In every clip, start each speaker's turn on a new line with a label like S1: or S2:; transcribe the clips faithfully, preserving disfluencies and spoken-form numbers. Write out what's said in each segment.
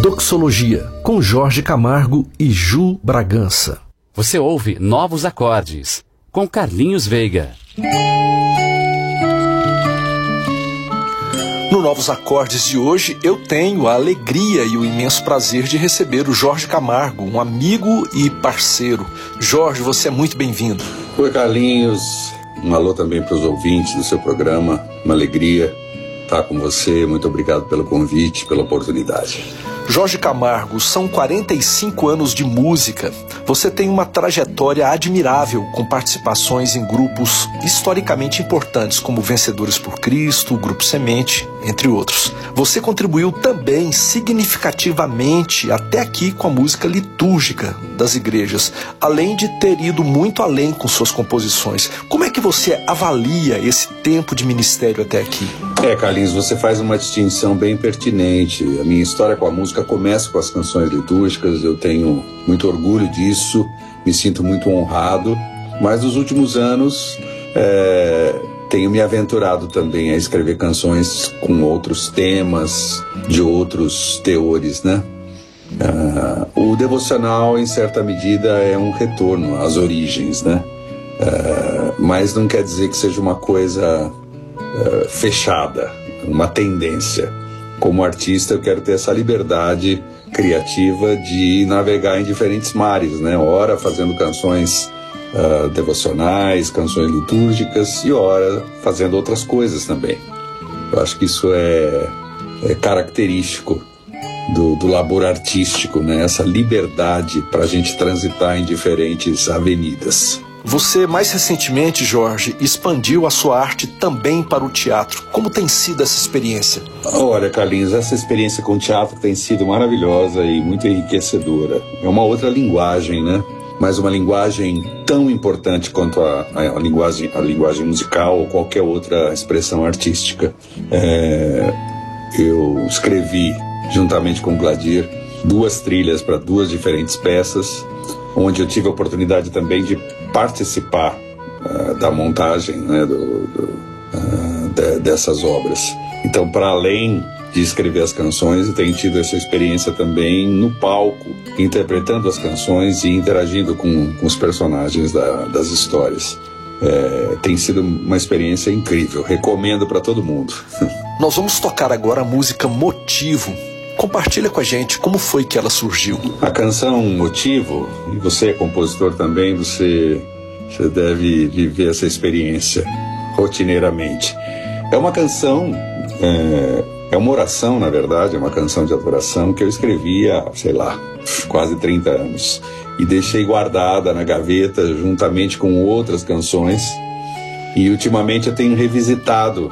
S1: Doxologia, com Jorge Camargo e Ju Bragança.
S2: Você ouve Novos Acordes, com Carlinhos Veiga.
S1: No Novos Acordes de hoje, eu tenho a alegria e o imenso prazer de receber o Jorge Camargo, um amigo e parceiro. Jorge, você é muito bem-vindo.
S3: Oi, Carlinhos. Um alô também para os ouvintes do seu programa. Uma alegria estar com você. Muito obrigado pelo convite, pela oportunidade.
S1: Jorge Camargo, são quarenta e cinco anos de música. Você tem uma trajetória admirável, com participações em grupos historicamente importantes, como Vencedores por Cristo, o Grupo Semente, entre outros. Você contribuiu também significativamente até aqui com a música litúrgica das igrejas, além de ter ido muito além com suas composições. Como é que você avalia esse tempo de ministério até aqui?
S3: É, Carlinhos, você faz uma distinção bem pertinente. A minha história com a música começa com as canções litúrgicas, eu tenho muito orgulho disso, me sinto muito honrado, mas nos últimos anos é, tenho me aventurado também a escrever canções com outros temas, de outros teores, né? Uh, o devocional, em certa medida, é um retorno às origens, né? Uh, mas não quer dizer que seja uma coisa uh, fechada, uma tendência. Como artista, eu quero ter essa liberdade criativa de navegar em diferentes mares, né? Ora fazendo canções uh, devocionais, canções litúrgicas, e ora fazendo outras coisas também. Eu acho que isso é, é característico do, do labor artístico, né? Essa liberdade para a gente transitar em diferentes avenidas.
S1: Você, mais recentemente, Jorge, expandiu a sua arte também para o teatro. Como tem sido essa experiência?
S3: Olha, Carlinhos, essa experiência com o teatro tem sido maravilhosa e muito enriquecedora. É uma outra linguagem, né? Mas uma linguagem tão importante quanto a, a, a, linguagem, a linguagem musical ou qualquer outra expressão artística. É, eu escrevi, juntamente com o Gladir, duas trilhas para duas diferentes peças, onde eu tive a oportunidade também de participar uh, da montagem, né, do, do, uh, de, dessas obras. Então, para além de escrever as canções, eu tenho tido essa experiência também no palco, interpretando as canções e interagindo com, com os personagens da, das histórias. É, tem sido uma experiência incrível, recomendo para todo mundo.
S1: Nós vamos tocar agora a música Motivo. Compartilha com a gente como foi que ela surgiu.
S3: A canção Motivo, e você é compositor também, você, você deve viver essa experiência rotineiramente. É uma canção, é, é uma oração, na verdade, é uma canção de adoração que eu escrevi há, sei lá, quase trinta anos. E deixei guardada na gaveta juntamente com outras canções. E ultimamente eu tenho revisitado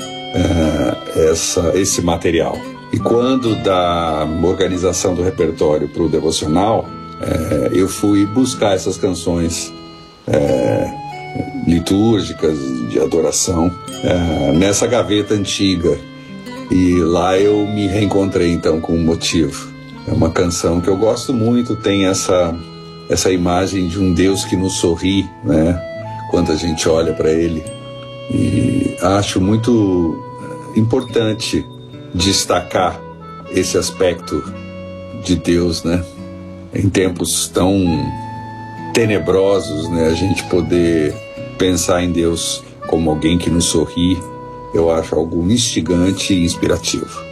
S3: é, essa, esse material. E quando da organização do repertório para o devocional, é, eu fui buscar essas canções é, litúrgicas, de adoração, é, nessa gaveta antiga. E lá eu me reencontrei então com o Motivo. É uma canção que eu gosto muito, tem essa, essa imagem de um Deus que nos sorri, né, quando a gente olha para Ele. E acho muito importante destacar esse aspecto de Deus, né? Em tempos tão tenebrosos, né? A gente poder pensar em Deus como alguém que nos sorri, eu acho algo instigante e inspirativo.